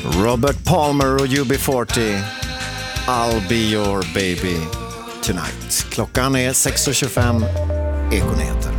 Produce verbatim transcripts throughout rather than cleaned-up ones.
Robert Palmer och U B fyrtio, I'll be your baby tonight. Klockan är sex och tjugofem, Ekonyheter.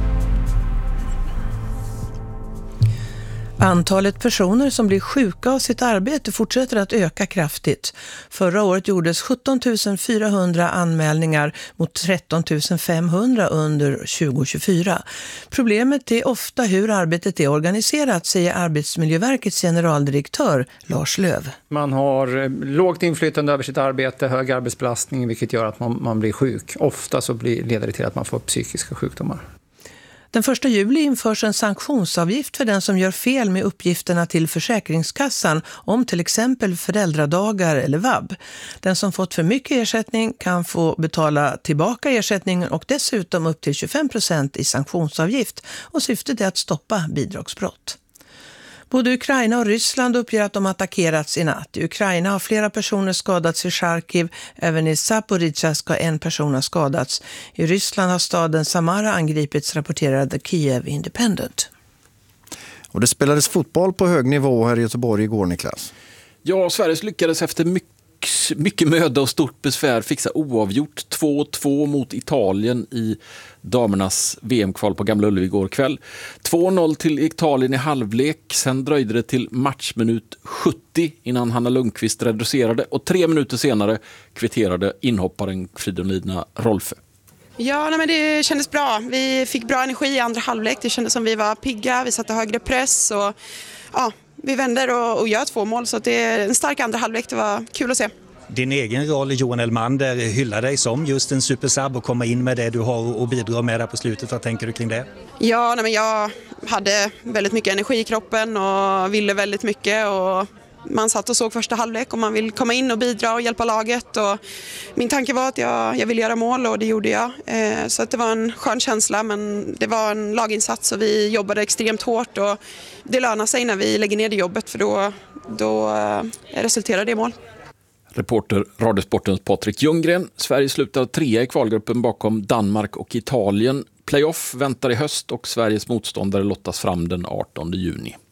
Antalet personer som blir sjuka av sitt arbete fortsätter att öka kraftigt. Förra året gjordes sjutton tusen fyrahundra anmälningar mot tretton tusen femhundra under tjugo tjugofyra. Problemet är ofta hur arbetet är organiserat, säger Arbetsmiljöverkets generaldirektör Lars Löv. Man har lågt inflytande över sitt arbete, hög arbetsbelastning, vilket gör att man, man blir sjuk. Ofta så blir, leder det till att man får psykiska sjukdomar. Den första juli införs en sanktionsavgift för den som gör fel med uppgifterna till Försäkringskassan om till exempel föräldradagar eller vab. Den som fått för mycket ersättning kan få betala tillbaka ersättningen och dessutom upp till tjugofem procent i sanktionsavgift, och syftet är att stoppa bidragsbrott. Både Ukraina och Ryssland uppger att de attackerats i natt. I Ukraina har flera personer skadats i Charkiv. Även i Zaporizjzja ska en person ha skadats. I Ryssland har staden Samara angripits, rapporterar The Kiev Independent. Och det spelades fotboll på hög nivå här i Göteborg igår, Niklas. Ja, Sverige lyckades efter mycket, mycket möda och stort besvär fixa oavgjort två två mot Italien i damernas V M-kval på Gamla Ullevi igår kväll. två noll till Italien i halvlek, sen dröjde det till matchminut sjuttio innan Hanna Lundqvist reducerade, och tre minuter senare kvitterade inhopparen Fridolina Rolfö. Ja, nej, men det kändes bra. Vi fick bra energi i andra halvlek. Det kändes som vi var pigga, vi satte högre press och ja, vi vänder och, och gör två mål, så att det är en stark andra halvlek. Det var kul att se. Din egen roll, Johan Elmander, hyllar dig som just en supersub och komma in med det du har och bidra med där på slutet. Vad tänker du kring det? Ja, nej, men jag hade väldigt mycket energi i kroppen och ville väldigt mycket, och man satt och såg första halvlek och man vill komma in och bidra och hjälpa laget, och min tanke var att jag, jag ville göra mål, och det gjorde jag. Eh, så att det var en skön känsla, men det var en laginsats och vi jobbade extremt hårt, och det lönar sig när vi lägger ner det jobbet, för då, då eh, resulterar det i mål. Reporter Radiosportens Patrik Ljunggren. Sverige slutar trea i kvalgruppen bakom Danmark och Italien. Playoff väntar i höst och Sveriges motståndare lottas fram den artonde juni.